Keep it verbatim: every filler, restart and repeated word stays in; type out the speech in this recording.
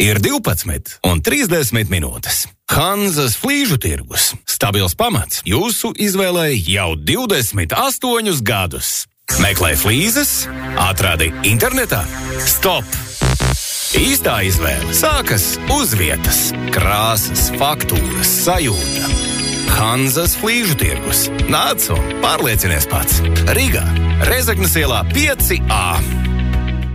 ir divpadsmit un trīsdesmit minūtes. Hanzas flīžu tirgus. Stabils pamats jūsu izvēlei jau divdesmit astoņus gadus. Meklē flīzes, atradi internetā. Stop! Īstā izvēle sākas uz vietas. Krāsas, faktūras, sajūta. Hanzas flīžu tirgus. Nāc un pārliecinies pats. Rīgā, Rezeknes ielā pieci A.